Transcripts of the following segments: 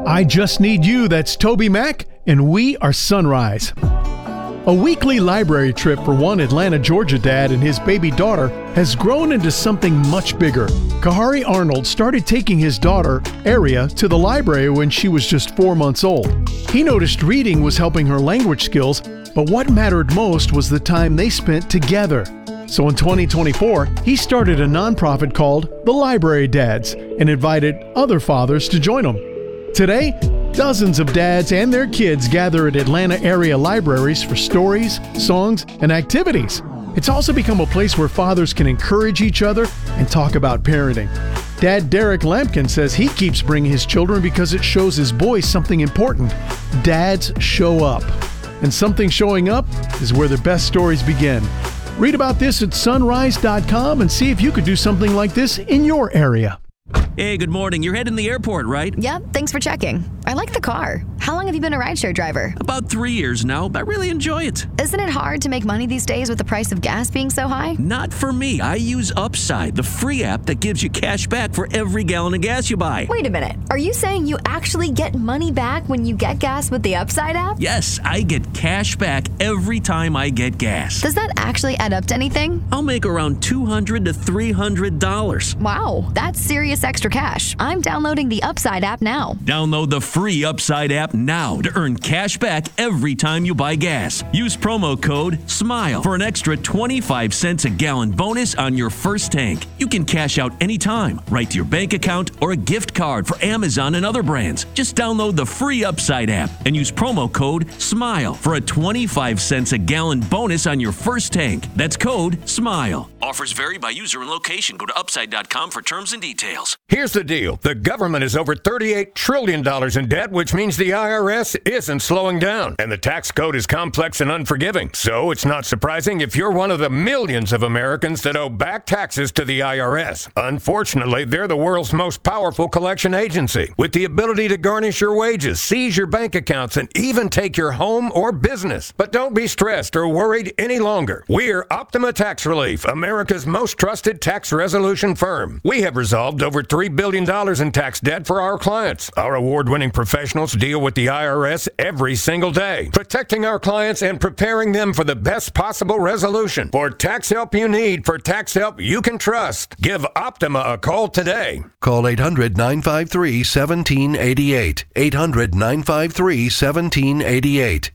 I Just Need You, that's Toby Mac, and we are Sunrise. A weekly library trip for one Atlanta, Georgia dad and his baby daughter has grown into something much bigger. Kahari Arnold started taking his daughter, Aria, to the library when she was just 4 months old. He noticed reading was helping her language skills, but what mattered most was the time they spent together. So in 2024, he started a nonprofit called The Library Dads and invited other fathers to join him. Today, dozens of dads and their kids gather at Atlanta area libraries for stories, songs, and activities. It's also become a place where fathers can encourage each other and talk about parenting. Dad Derek Lampkin says he keeps bringing his children because it shows his boys something important. Dads show up. And something showing up is where the best stories begin. Read about this at sunrise.com and see if you could do something like this in your area. Hey, good morning. You're heading to the airport, right? Yep, thanks for checking. I like the car. How long have you been a rideshare driver? About 3 years now. I really enjoy it. Isn't it hard to make money these days with the price of gas being so high? Not for me. I use Upside, the free app that gives you cash back for every gallon of gas you buy. Wait a minute. Are you saying you actually get money back when you get gas with the Upside app? Yes, I get cash back every time I get gas. Does that actually add up to anything? I'll make around $200 to $300. Wow, that's serious extra cash. I'm downloading the Upside app now. Download the free Upside app now to earn cash back every time you buy gas. Use promo code SMILE for an extra 25 cents a gallon bonus on your first tank. You can cash out anytime, right to your bank account or a gift card for Amazon and other brands. Just download the free Upside app and use promo code SMILE for a 25 cents a gallon bonus on your first tank. That's code SMILE. Offers vary by user and location. Go to upside.com for terms and details. Here's the deal. The government is over $38 trillion in debt, which means the IRS isn't slowing down. And the tax code is complex and unforgiving. So it's not surprising if you're one of the millions of Americans that owe back taxes to the IRS. Unfortunately, they're the world's most powerful collection agency, with the ability to garnish your wages, seize your bank accounts, and even take your home or business. But don't be stressed or worried any longer. We're Optima Tax Relief, America's most trusted tax resolution firm. We have resolved over $3 billion in tax debt for our clients. Our award-winning professionals deal with the IRS every single day, protecting our clients and preparing them for the best possible resolution. For tax help you need, for tax help you can trust, give Optima a call today. Call 800-953-1788. 800-953-1788.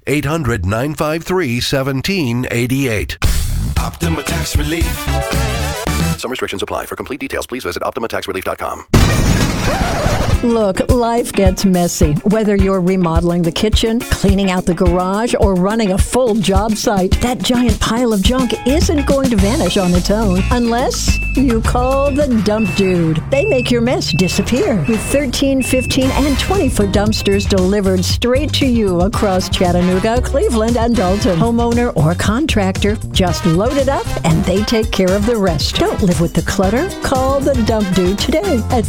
800-953-1788. Optima Tax Relief. Some restrictions apply. For complete details, please visit OptimaTaxRelief.com. Look, life gets messy. Whether you're remodeling the kitchen, cleaning out the garage, or running a full job site, that giant pile of junk isn't going to vanish on its own unless you call the Dump Dude. They make your mess disappear with 13, 15, and 20-foot dumpsters delivered straight to you across Chattanooga, Cleveland, and Dalton. Homeowner or contractor, just load it up and they take care of the rest. Don't live with the clutter. Call the Dump Dude today at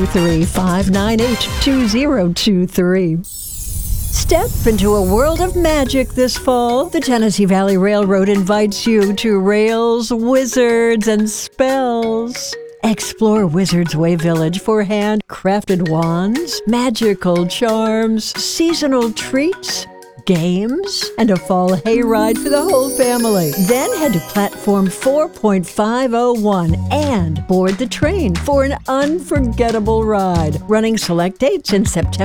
423-598-2023. Step into a world of magic this fall. The Tennessee Valley Railroad invites you to Rails, Wizards, and Spells. Explore Wizards Way Village for handcrafted wands, magical charms, seasonal treats, games, and a fall hayride for the whole family. Then head to platform 4.501 and board the train for an unforgettable ride, running select dates in September.